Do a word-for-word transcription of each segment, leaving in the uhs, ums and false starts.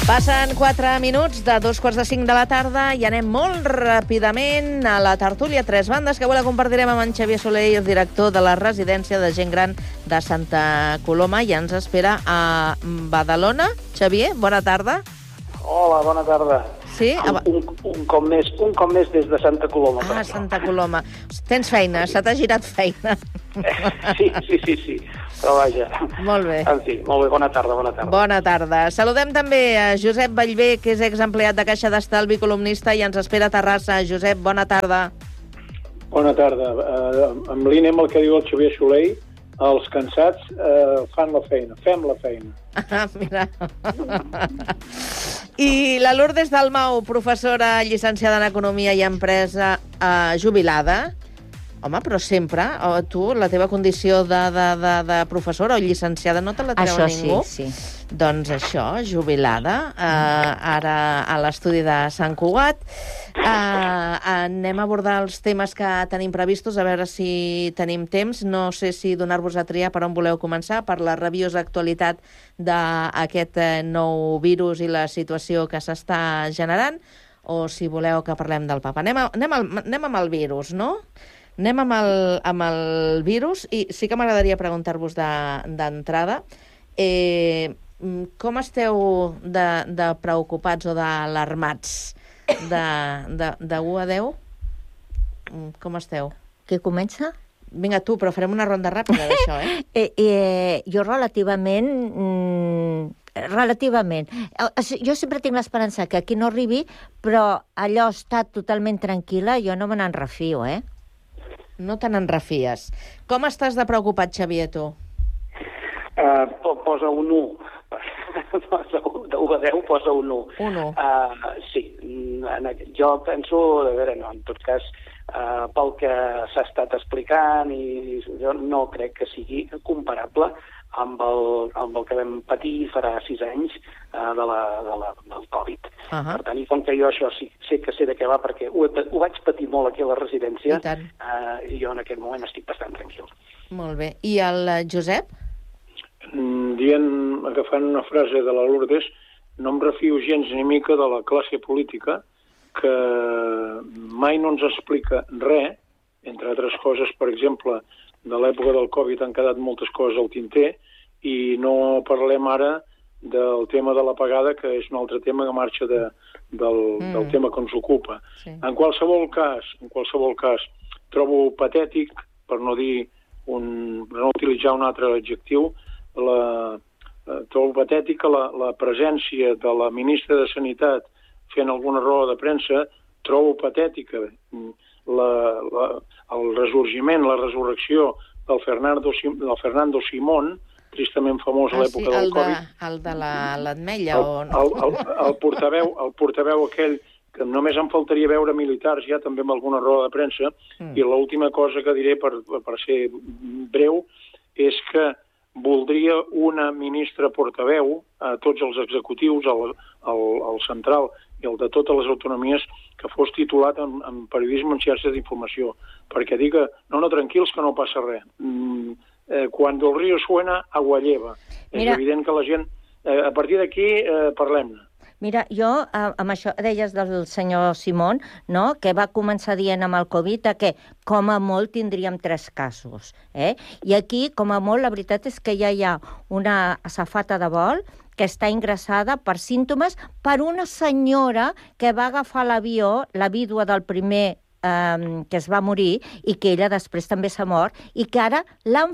Passen quatre minuts de dos quarts de cinc de la tarda i anem molt ràpidament a la tertúlia Tres Bandes, que avui la compartirem amb en Xavier Soler, el director de la residència de gent gran de Santa Coloma, i ens espera a Badalona. Xavier, bona tarda. Hola, bona tarda. Sí? Un, un, un, cop més, un cop més des de Santa Coloma. Ah, Santa Coloma. Tens feina, se t'ha girat feina. Sí, sí, sí, sí. Però vaja. Molt bé. En fi, molt bé, bona tarda, bona tarda. Bona tarda. Saludem també a Josep Vallvé, que és exempleat de Caixa d'Estalvi, columnista, i ens espera a Terrassa. Josep, bona tarda. Bona tarda. Uh, en línia amb el que diu el Xavier Soler, els cansats uh, fan la feina, fem la feina. Ah, mira. I la Lourdes Dalmau, professora llicenciada en Economia i Empresa, eh, jubilada. Home, però sempre, o tu, la teva condició de, de, de, de professora o llicenciada no te la treu això ningú? Sí, sí. Doncs això, jubilada, eh, ara a l'estudi de Sant Cugat. Eh, anem a abordar els temes que tenim previstos, a veure si tenim temps. No sé si donar-vos a triar per on voleu començar, per la rabiosa actualitat d'aquest nou virus i la situació que s'està generant, o si voleu que parlem del Papa. Anem, a, anem, al, anem amb el virus, no? Anem amb el, amb el virus, i sí que m'agradaria preguntar-vos d'entrada de, eh, com esteu de, de preocupats o d'alarmats de, de, de u a deu? Com esteu? Qui comença? Vinga, tu, però farem una ronda ràpida d'això, eh? eh, eh? Jo relativament... Mm, relativament. Jo sempre tinc l'esperança que aquí no arribi, però allò està totalment tranquil·la, jo no me n'en refio, eh? No te n'en refies. Com estàs de preocupat, Xavier, tu? Uh, posa un u. De u a deu posa un u. Un u. Uh, sí. Jo penso, a veure, no, en tot cas, uh, pel que s'ha estat explicant, i jo no crec que sigui comparable amb el, amb el que vam patir farà sis anys uh, de la, de la, del Covid. Uh -huh. Per tant, i com que jo això sí, sé que sé de què va, perquè ho, he, ho vaig patir molt aquí a la residència, i uh, jo en aquest moment estic bastant tranquil. Molt bé. I el Josep? Mm, dient, agafant una frase de la Lourdes, no em refio gens ni mica de la classe política, que mai no ens explica res, entre altres coses, per exemple, de l'època del Covid han quedat moltes coses al tinter, i no parlem ara del tema de la pagada, que és un altre tema que marxa de, del, mm. del tema que ens ocupa. Sí. En qualsevol cas, en qualsevol cas, trobo patètic, per no dir un, per no utilitzar un altre adjectiu, la, eh, trobo patètica la, la presència de la ministra de Sanitat fent alguna roda de premsa, trobo patètica la, la, el ressorgiment, la resurrecció del Fernando, del Fernando Simón, tristament famós a ah, l'època sí, del de, Covid. El de l'Ametlla? El, o... el, el, el, portaveu, el portaveu aquell, que només em faltaria veure militars ja també amb alguna roda de premsa, mm. i l'última cosa que diré, per, per ser breu, és que voldria una ministra portaveu a tots els executius, el, el, el central i el de totes les autonomies, que fos titulat en, en periodisme en xarxes d'informació, perquè diga, no, no, tranquils, que no passa res. Mm, eh, quan el riu suena, agua lleva. Mira, és evident que la gent... Eh, a partir d'aquí, eh, parlem-ne. Mira, jo, amb això deies del senyor Simón, no?, que va començar dient amb el Covid que com a molt tindríem tres casos. Eh? I aquí, com a molt, la veritat és que ja hi ha una azafata de vol que està ingressada per símptomes per una senyora que va agafar l'avió, la vídua del primer Um, que es va morir i que ella després també s'ha mort, i que ara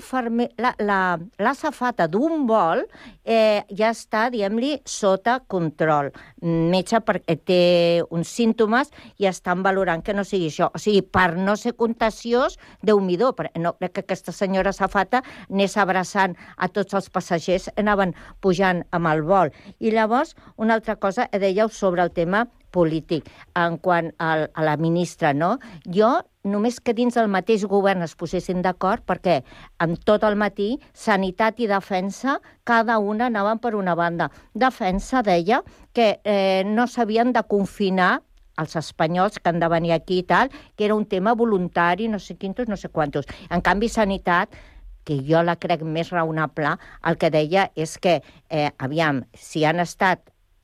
la, la, la safata d'un vol eh, ja està, diguem-li, sota control. Metge perquè té uns símptomes i estan valorant que no sigui això. O sigui, per no ser contagiós, Déu-n'hi-do, no crec que aquesta senyora safata anés abraçant a tots els passatgers, anaven pujant amb el vol. I llavors, una altra cosa, dèieu sobre el tema polític, en quant a, a la ministra, no? Jo, només que dins del mateix govern es posessin d'acord, perquè amb tot el matí, Sanitat i Defensa, cada una anaven per una banda. Defensa deia que eh, no s'havien de confinar els espanyols que han de venir aquí i tal, que era un tema voluntari, no sé quintos, no sé quantos. En canvi, Sanitat, que jo la crec més raonable, el que deia és que, eh, aviam, si han estat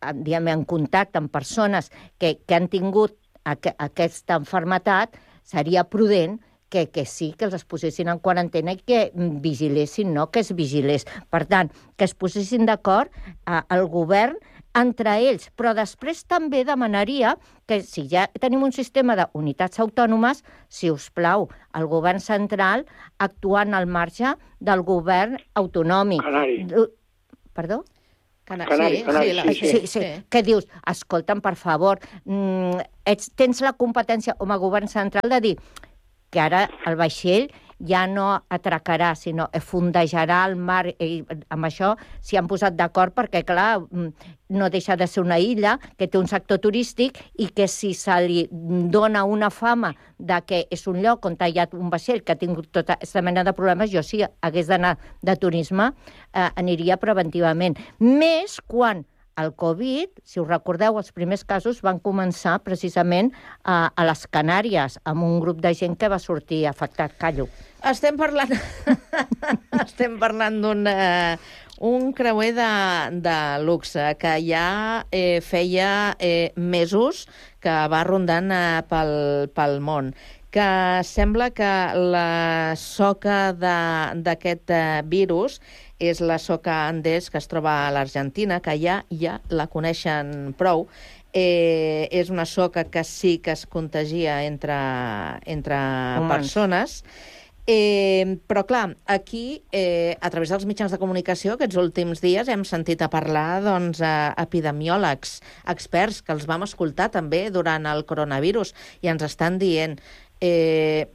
diguem, en contacte amb persones que, que han tingut aqu aquesta malaltia, seria prudent que, que sí, que els posessin en quarantena i que vigilessin, no que es vigilés. Per tant, que es posessin d'acord eh, el govern entre ells, però després també demanaria que si ja tenim un sistema d'unitats autònomes, si us plau, el govern central actuant al marge del govern autonòmic. Canari. Perdó? Cana Canari, sí, Canari, sí, la... sí, sí, sí, sí. Que dius, escolta'm, per favor, mm, ets, tens la competència com a govern central de dir que ara el vaixell ja no atracarà, sinó fondejarà el mar. I amb això s'hi han posat d'acord perquè, clar, no deixa de ser una illa que té un sector turístic i que si se li dona una fama de que és un lloc on hi ha un vaixell que ha tingut tota aquesta mena de problemes, jo sí hagués d'anar de turisme, eh, aniria preventivament. Més quan el Covid, si us recordeu, els primers casos van començar precisament a, a les Canàries, amb un grup de gent que va sortir afectat. Callo. Estem parlant, estem parlant d'un uh, un creuer de, de luxe que ja eh, feia eh, mesos que va rondant eh, pel, pel món, que sembla que la soca d'aquest eh, virus és la soca Andes, que es troba a l'Argentina, que ja ja la coneixen prou. Eh, és una soca que sí que es contagia entre, entre persones. Eh, però, clar, aquí, eh, a través dels mitjans de comunicació, aquests últims dies hem sentit a parlar doncs, a epidemiòlegs, experts, que els vam escoltar també durant el coronavirus, i ens estan dient eh,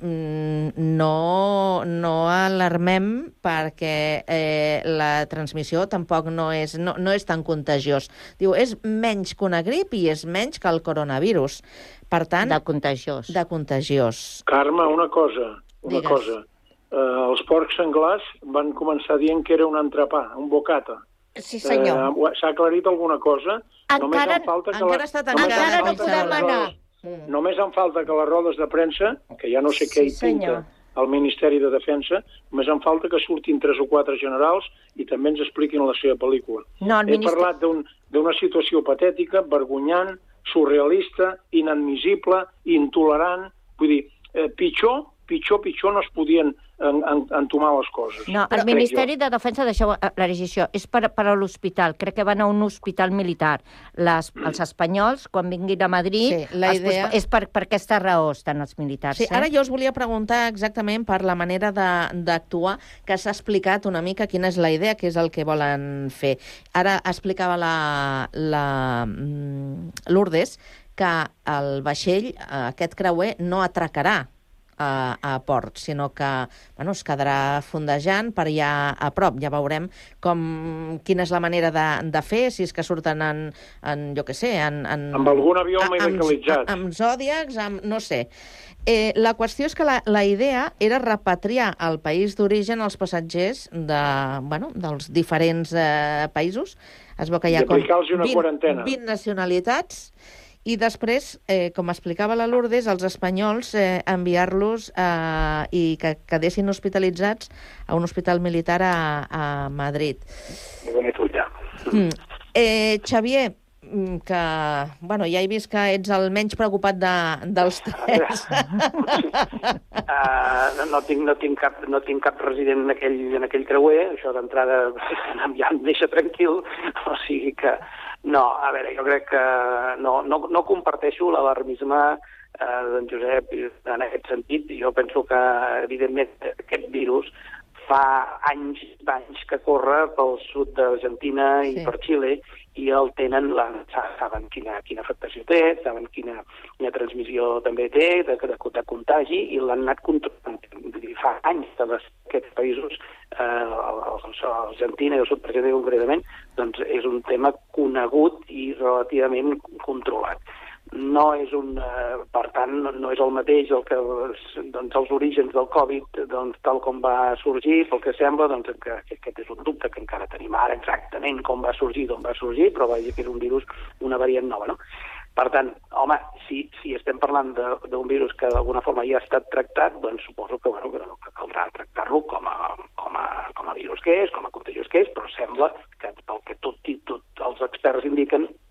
no, no alarmem perquè eh, la transmissió tampoc no és, no, no és tan contagiós. Diu, és menys que una grip i és menys que el coronavirus. Per tant... De contagiós. De contagiós. Carme, una cosa... Una Digues. cosa, eh, els porcs senglars van començar dient que era un entrepà, un bocata. Sí, senyor. Eh, S'ha aclarit alguna cosa? Encara, només em falta que encara la, està tancada. només em encara no falta que podem les anar. rodes- Només em falta que les rodes de premsa, que ja no sé què Sí, hi pinta senyor. el Ministeri de Defensa, només em falta que surtin tres o quatre generals i també ens expliquin la seva pel·lícula. No, el He ministre... parlat d'un- d'una situació patètica, vergonyant, surrealista, inadmissible, intolerant. Vull dir, eh, pitjor, pitjor, pitjor no es podien en, en, entomar les coses. No, el Ministeri de Defensa, deixeu la decisió, és per, per a l'hospital. Crec que van a un hospital militar. Les, els espanyols, quan vinguin a Madrid, Sí, la els, idea- és per, per aquesta raó estan els militars. Sí, eh? ara jo us volia preguntar exactament per la manera d'actuar, que s'ha explicat una mica quina és la idea, que és el que volen fer. Ara explicava la, la mm, Lourdes que el vaixell, aquest creuer, no atracarà a, a port, sinó que bueno, es quedarà fondejant per allà a prop. Ja veurem com, quina és la manera de, de fer, si és que surten en, en jo què sé, en, en... Amb algun avió a- medicalitzat. Amb, amb zòdiacs, amb... no sé. Eh, la qüestió és que la, la idea era repatriar al país d'origen els passatgers de, bueno, dels diferents eh, països. Es veu que hi ha com D'aplicar-los una quarantena. vint nacionalitats. I després, eh, com explicava la Lourdes, els espanyols eh, enviar-los eh, i que quedessin hospitalitzats a un hospital militar a, a Madrid. Mm. Eh, Xavier, que bueno, ja he vist que ets el menys preocupat de, dels tres. Uh, no, no, tinc, no, tinc cap, no tinc cap resident en aquell, en aquell creuer, això d'entrada ja em deixa tranquil, o sigui que no, a veure, jo crec que no, no, no comparteixo l'alarmisme eh, d'en Josep en aquest sentit. Jo penso que, evidentment, aquest virus fa anys, anys que corre pel sud d'Argentina i Sí. per Xile, i el tenen, la, saben quina, quina afectació té, saben quina, quina transmissió també té, de, de, de contagi, i l'han anat controlant. Vull dir, fa anys que les, aquests països, eh, Argentina i el sud, per exemple, concretament, doncs és un tema conegut i relativament controlat. No és un, eh, per tant, no, no és el mateix el que, doncs, els orígens del Covid, doncs, tal com va sorgir, pel que sembla, doncs, que, que aquest és un dubte que encara tenim ara exactament com va sorgir, d'on va sorgir, però vaja que és un virus, una variant nova, no? Per tant, home, si, si estem parlant d'un virus que d'alguna forma ja ha estat tractat, doncs suposo que, bueno, que, que caldrà tractar-lo com a, com, a, com a virus que és, com a contagiós que és, però sembla que pel que tot i tot els experts indiquen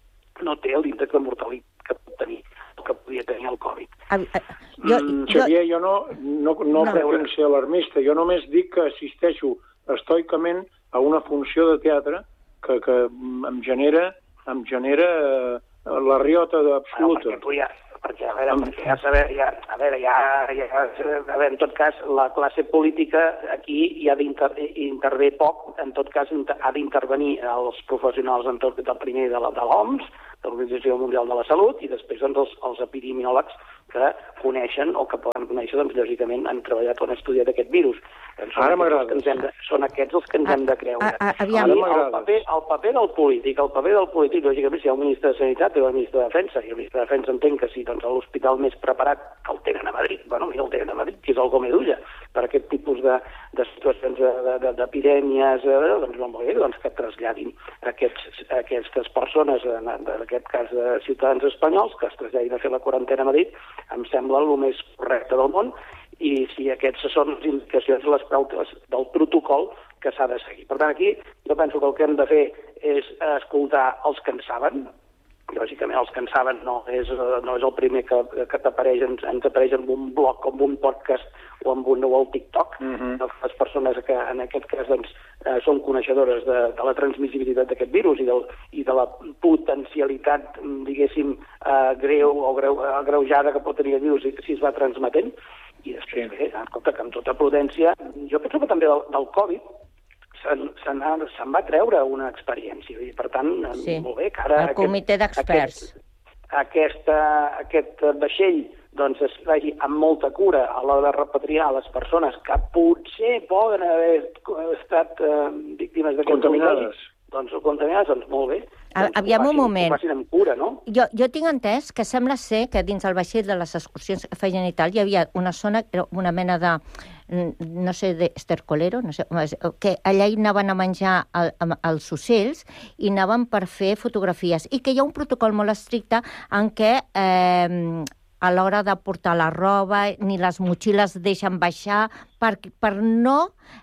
no té l'índex de mortalitat que pot tenir, que podia tenir el Covid. A, a, jo, mm, Xavier, jo no, no, no, no pretenc ser alarmista, jo només dic que assisteixo estoicament a una funció de teatre que, que em genera, em genera eh, la riota absoluta. Bueno, perquè tu ja... Perquè, a veure, perquè ja saber, ja, a veure, ja, ja, a veure, en tot cas, la classe política aquí ja inter, intervé poc, en tot cas ha d'intervenir els professionals en tot, del primer de l'O M S, de l'Organització Mundial de la Salut, i després doncs, els, els epidemiòlegs que coneixen o que poden conèixer, doncs, lògicament, han treballat o han estudiat aquest virus. Doncs Ara m'agrada. Són aquests els que ens hem de creure. A, a, aviam, el, paper, el paper del polític, el paper del polític, lògicament, si hi ha un ministre de Sanitat i un ministre de Defensa, i el ministre de Defensa entenc que si doncs, l'hospital més preparat que el tenen a Madrid, bueno, mira, el tenen a Madrid, que és el Gomedulla, per aquest tipus de, de situacions d'epidèmies, de, de, doncs, molt bé, doncs, que traslladin aquests, aquestes persones, en, en aquest cas de ciutadans espanyols, que es traslladin a fer la quarantena a Madrid, em sembla el més correcte del món, i si aquestes són les indicacions, les pautes del protocol que s'ha de seguir. Per tant, aquí jo penso que el que hem de fer és escoltar els que en saben. Lògicament, els que en saben no és, no és el primer que, que t'apareix, ens, ens apareix en un blog, com un podcast o en un, o el TikTok. Uh-huh. Les persones que en aquest cas doncs, eh, són coneixedores de, de la transmissibilitat d'aquest virus i, del, i de la potencialitat, diguéssim, eh, greu o greu, agreujada que pot tenir el virus si es va transmetent. I després, sí. bé, escolta, que amb tota prudència, jo penso que també del, del Covid se'n se se va treure una experiència. I, per tant, sí. molt bé, que ara... El comitè d'experts. Aquest, aquest, aquest vaixell doncs, es vagi amb molta cura a l'hora de repatriar les persones que potser poden haver estat eh, víctimes d'aquest contaminades. Doncs contaminades, doncs molt bé. Doncs, aviam un moment. Ho facin amb cura, no? Jo, jo tinc entès que sembla ser que dins el vaixell de les excursions que feien i tal, hi havia una zona, una mena de, no sé, d'estercolero, no sé, que allà hi anaven a menjar el, els ocells i anaven per fer fotografies. I que hi ha un protocol molt estricte en què eh, a l'hora de portar la roba ni les motxilles deixen baixar per, per no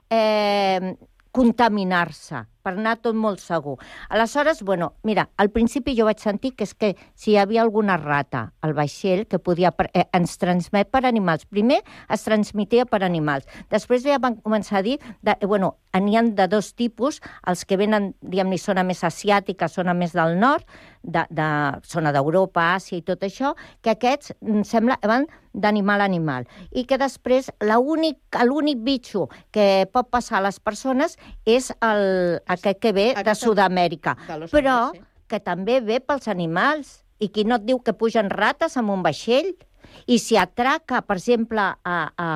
eh, contaminar-se, per anar tot molt segur. Aleshores, bueno, mira, al principi jo vaig sentir que és que si hi havia alguna rata al vaixell que podia, eh, ens transmet per animals. Primer es transmetia per animals. Després ja van començar a dir, de, bueno, n'hi ha de dos tipus, els que venen, diguem-ne, zona més asiàtica, zona més del nord, de, de zona d'Europa, Àsia i tot això, que aquests, em sembla, van d'animal a animal. I que després l'únic l'únic bitxo que pot passar a les persones és el, aquest que ve de Sud-amèrica, però que també ve pels animals. I qui no et diu que pugen rates amb un vaixell? I si atraca, per exemple, a, a,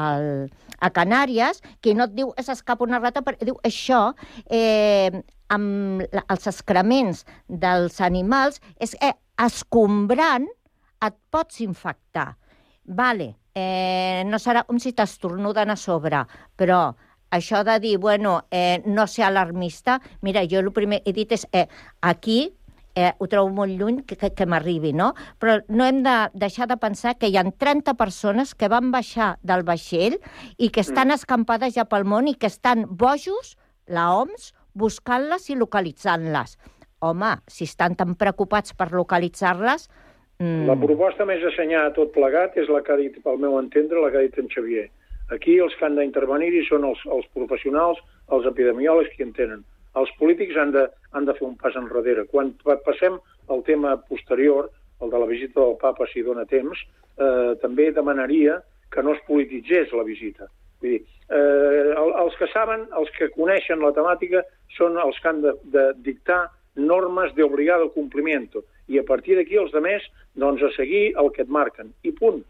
a Canàries, qui no et diu que s'escapa una rata, perquè diu això, eh, amb els excrements dels animals, és que escombrant et pots infectar. Vale, eh, no serà com si t'estornuden a sobre, però això de dir, bueno, eh, no ser alarmista, mira, jo el primer he dit és, eh, aquí eh, ho trobo molt lluny que, que, que m'arribi, no? Però no hem de deixar de pensar que hi ha trenta persones que van baixar del vaixell i que estan escampades ja pel món i que estan bojos, la O M S, buscant-les i localitzant-les. Home, si estan tan preocupats per localitzar-les... Mm... La proposta més assenyada tot plegat és la que ha dit, pel meu entendre, la que ha dit en Xavier. Aquí els que han d'intervenir-hi són els, els professionals, els epidemiòlegs que en tenen. Els polítics han de, han de fer un pas enrere. Quan passem al tema posterior, el de la visita del papa, si dona temps, eh, també demanaria que no es polititzés la visita. Vull dir, eh, els que saben, els que coneixen la temàtica, són els que han de, de dictar normes d'obligado cumplimiento. I a partir d'aquí els altres, doncs, a seguir el que et marquen. I punt.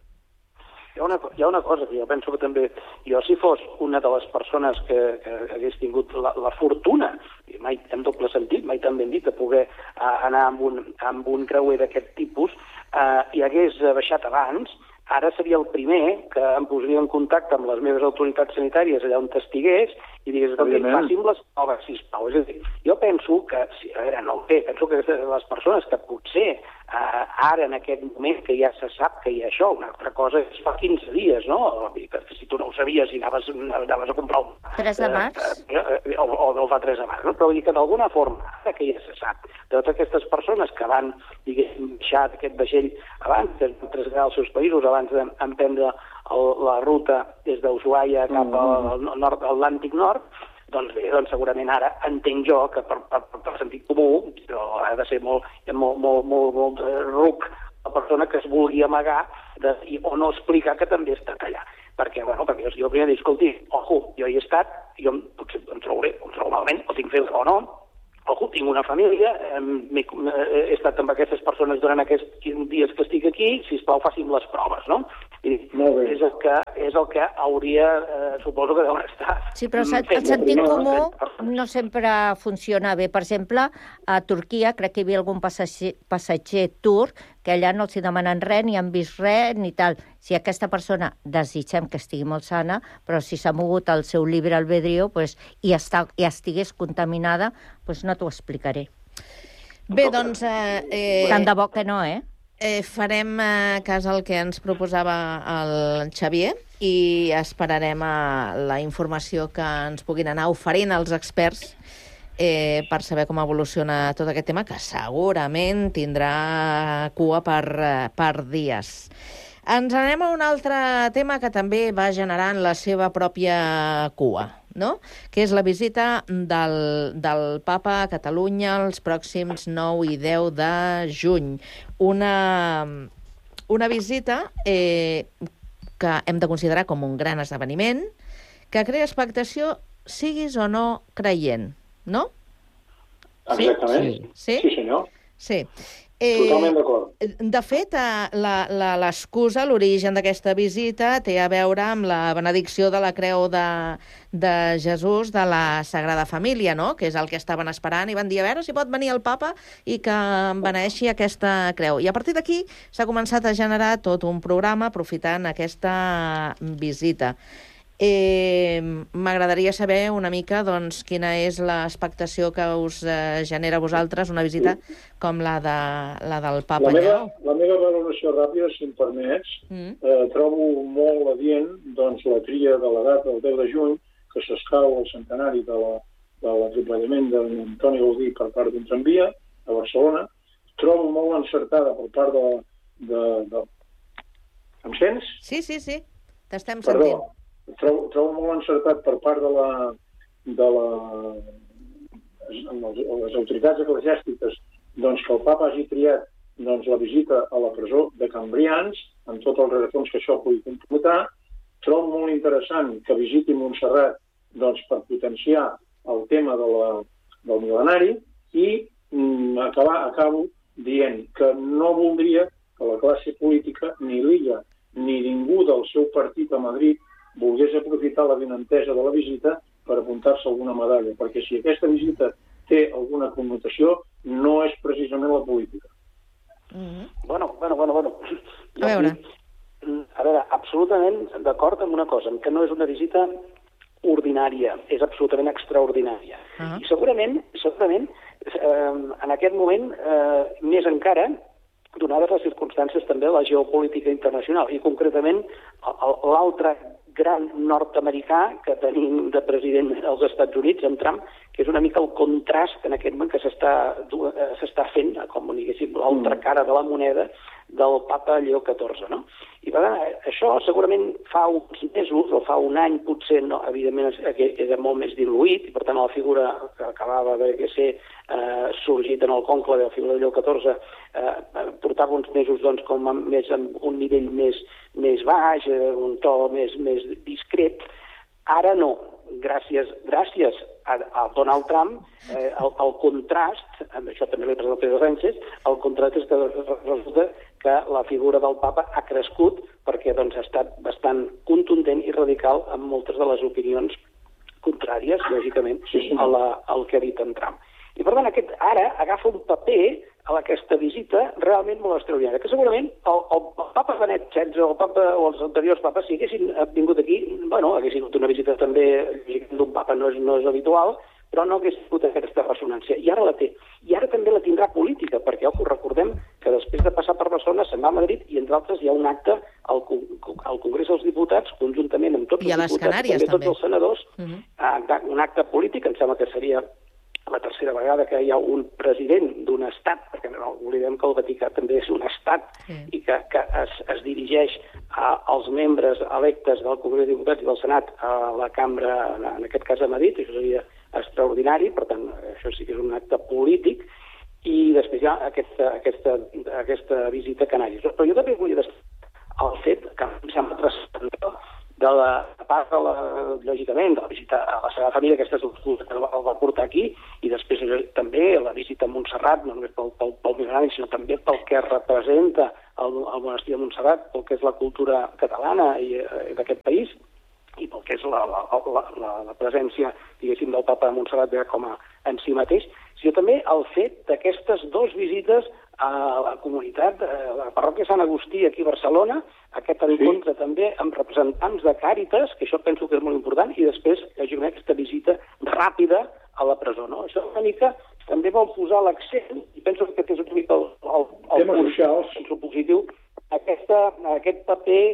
Hi ha, una, hi ha una cosa que jo penso que també, jo si fos una de les persones que, que hagués tingut la, la fortuna, i mai en doble sentit, mai tan ben dit, de poder uh, anar amb un, amb un creuer d'aquest tipus, uh, i hagués baixat abans, ara seria el primer que em posaria en contacte amb les meves autoritats sanitàries allà on estigués i digues, facin les proves, sisplau. És a dir, jo penso que, si, a veure, no ho sé, penso que les persones que potser eh, ara, en aquest moment, que ja se sap que hi ha això, una altra cosa és fa quinze dies, no? Si tu no ho sabies i anaves, anaves a comprar un... tres de març? Eh, eh, o, o no fa tres de març, no? Però vull dir que d'alguna forma, ara que ja se sap, de totes aquestes persones que van, diguéssim, baixar d'aquest vaixell abans, de traslladar als seus països, abans d'emprendre la ruta des d'Ushuaia cap al nord, Atlàntic Nord, doncs bé, doncs segurament ara entenc jo que per, per, per sentit comú ha de ser molt, molt, molt, molt, molt ruc la persona que es vulgui amagar de, o no explicar que també ha estat allà. Perquè, bueno, perquè jo primer dic, escolti, ojo, jo hi he estat, jo potser em trobaré, em trobo malament, o tinc febre o no, ojo, tinc una família, he, he estat amb aquestes persones durant aquests dies que estic aquí, sisplau, facin les proves, no? I és el que, és el que hauria, eh, suposo que deuen estar. Sí, però el sentit comú no sempre funciona bé. Per exemple, a Turquia crec que hi havia algun passatger, passatger turc que allà no els hi demanen res, ni han vist res, ni tal. Si aquesta persona, desitgem que estigui molt sana, però si s'ha mogut el seu llibre albedrío pues, i, està, i estigués contaminada, pues no t'ho explicaré. Bé, doncs... Eh, eh... Tant de bo que no, eh? Eh, farem eh, cas al que ens proposava el Xavier i esperarem a la informació que ens puguin anar oferint els experts eh, per saber com evoluciona tot aquest tema, que segurament tindrà cua per, per dies. Ens anem a un altre tema que també va generant la seva pròpia cua, no? Que és la visita del, del Papa a Catalunya els pròxims nou i deu de juny. Una, una visita eh, que hem de considerar com un gran esdeveniment, que crea expectació, siguis o no creient, no? Exactament. Sí, sí senyor. Sí. Eh, Totalment d'acord. De fet, l'excusa, l'origen d'aquesta visita té a veure amb la benedicció de la creu de, de Jesús de la Sagrada Família, no? Que és el que estaven esperant i van dir a veure si pot venir el papa i que beneixi aquesta creu. I a partir d'aquí s'ha començat a generar tot un programa aprofitant aquesta visita. Eh, M'agradaria saber una mica doncs, quina és l'expectació que us eh, genera a vosaltres una visita com la, de, la del Papa. La meva, la meva valoració ràpida, si em permets, mm. eh, trobo molt adient doncs, la tria de la data del deu de juny, que s'escau el centenari de la, de l'atropellament d'Antoni Gaudí per part d'un tramvia a Barcelona. Trobo molt encertada per part de... de, de... Em sents? Sí, sí, sí. T'estem sentint. Perdó. Trobo, trobo molt encertat per part de, la, de la, les autoritats eclesiàstiques doncs, que el papa hagi triat doncs, la visita a la presó de Cambrians, amb tot el rerefons que això pugui comportar. Trobo molt interessant que visiti Montserrat doncs, per potenciar el tema de la, del mil·lenari i mm, acabar, acabo dient que no voldria que la classe política, ni l'Illa, ni ningú del seu partit a Madrid volgués aprofitar la benentesa de la visita per apuntar-se alguna medalla, perquè si aquesta visita té alguna connotació, no és precisament la política. Mm-hmm. Bueno, bueno, bueno, bueno. A veure. A veure, absolutament d'acord amb una cosa, que no és una visita ordinària, és absolutament extraordinària. Uh-huh. I segurament, segurament eh, en aquest moment, eh, més encara, donades les circumstàncies també de la geopolítica internacional, i concretament l'altre gran nord-americà que tenim de president dels Estats Units, en Trump, que és una mica el contrast en aquest moment que s'està fent, com diguéssim, l'altra cara de la moneda del papa Lleó catorze, no? I per tant, això segurament fa uns mesos, o fa un any potser, no, evidentment era molt més diluït, i per tant la figura que acabava de ser eh, sorgit en el conclave, la figura de Lleó catorze, eh, portava uns mesos doncs, com a, més en un nivell més, més baix, eh, un to més, més discret. Ara no. Gràcies, gràcies a, a Donald Trump, eh, el, el contrast, amb això també l'he present al Pedro Sánchez, el contrast és que resulta que la figura del papa ha crescut perquè doncs, ha estat bastant contundent i radical amb moltes de les opinions contràries, lògicament, a la, al que ha dit en Trump. I per tant, aquest ara agafa un paper a aquesta visita realment molt extraordinària, que segurament el, el papa Benet setze o, el papa, o els anteriors papes, si haguessin vingut aquí, bueno, haguessin tingut una visita també d'un papa no és, no és habitual, però no hagués tingut aquesta ressonància. I ara la té. I ara també la tindrà política, perquè ojo, recordem que després de passar per Barcelona se'n va a Madrid i, entre altres, hi ha un acte al, al Congrés dels Diputats, conjuntament amb tots I els diputats, Canàries, també tots els senadors, uh -huh. un acte polític, em sembla que seria la tercera vegada que hi ha un president d'un estat, perquè no oblidem que el Vaticà també és un estat, sí. i que, que es, es dirigeix a, als membres electes del Congrés dels Diputats i del Senat a la cambra, en aquest cas a Madrid, això seria extraordinari, per tant, això sí que és un acte polític, i després hi ha aquesta, aquesta, aquesta visita a Canàries. Però jo també volia destacar el fet, que em sembla transcendent, de la part, de la, lògicament, de la visita a la seva família, aquesta és el que el va portar aquí, i després també la visita a Montserrat, no només pel, pel, pel migrant, sinó també pel que representa el, el monestir de Montserrat, pel que és la cultura catalana i, i d'aquest país, i pel que és la, la, la, la, la presència, diguéssim, del papa de Montserrat ja com a en si mateix, sinó també el fet d'aquestes dues visites a la comunitat, a la parròquia Sant Agustí aquí a Barcelona, aquest encontre sí. també amb representants de Càritas, que això penso que és molt important, i després, lògicament, aquesta visita ràpida a la presó. No? Això una mica també vol posar l'accent, i penso que aquest és una mica el, el, el, el punt positiu, aquesta, aquest paper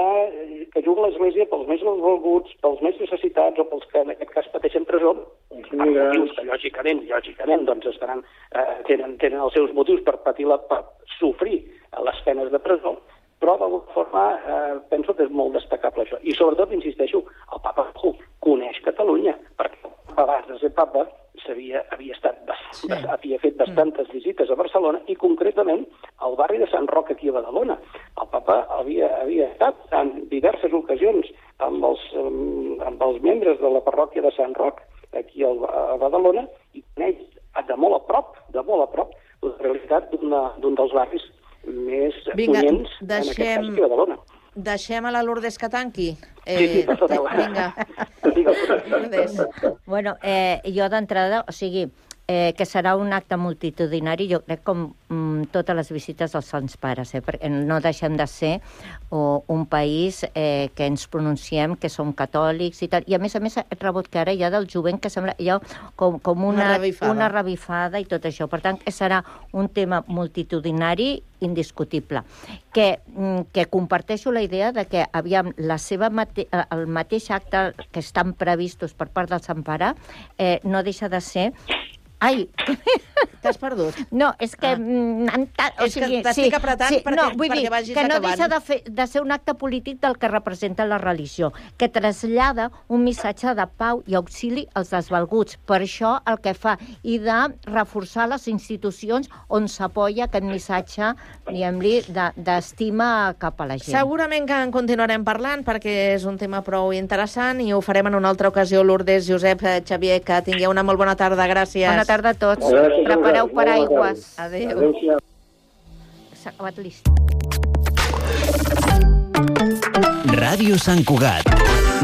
de, que juga l'Església pels més volguts, pels més necessitats o pels que en aquest cas pateixen presó, per motius que lògicament, lògicament doncs estaran, eh, tenen, tenen els seus motius per patir la, per sofrir les penes de presó, però d'alguna forma eh, penso que és molt destacable això. I sobretot, insisteixo, el papa coneix Catalunya, perquè abans de ser papa havia, havia, estat, sí. havia fet bastantes visites a Barcelona i concretament al barri de Sant Roc aquí a Badalona. El papa havia, havia estat en diverses ocasions amb els, amb els membres de la parròquia de Sant Roc aquí a Badalona i coneix de molt a prop, de molt a prop, la realitat d'un dels barris més Vinga, punyents deixem... en aquest cas aquí a Badalona. Deixem a la Lourdes que tanqui. Eh, sí, sí, perdoneu. Vinga. Lourdes. Bueno, eh, jo d'entrada, o sigui, eh, que serà un acte multitudinari, jo crec com mm, totes les visites als Sants Pares, eh, perquè no deixem de ser o, un país eh, que ens pronunciem, que som catòlics i tal, i a més a més he rebut que ara hi ha del jovent que sembla hi ha com, com una, una, revifada. una revifada i tot això, per tant que serà un tema multitudinari indiscutible, que, que comparteixo la idea de que aviam, la seva mate el mateix acte que estan previstos per part del Sant Pare eh, no deixa de ser Ai! T'has perdut? No, és que... Ah. O És sigui, que t'estic sí, apretant sí, perquè, no, vull perquè dir, vagis que no acabant. deixa de, fer, de ser un acte polític del que representa la religió, que trasllada un missatge de pau i auxili als desvalguts. Per això el que fa, i de reforçar les institucions on s'apoya aquest missatge, diguem-li, d'estima cap a la gent. Segurament que en continuarem parlant, perquè és un tema prou interessant, i ho farem en una altra ocasió. Lourdes, Josep, Xavier, que tingueu una molt bona tarda. Gràcies. Bona tarda a tots. Gràcies. Prepareu paraigües. Adéu. Adéu. S'ha acabat l'ist. Ràdio Sant Cugat,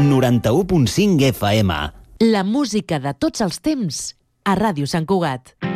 noranta-u punt cinc F M. La música de tots els temps a Ràdio Sant Cugat.